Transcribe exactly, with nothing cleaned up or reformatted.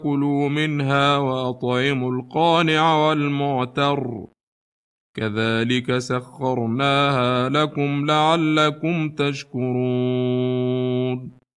كلوا منها وأطعموا القانع والمعتر كذلك سخرناها لكم لعلكم تشكرون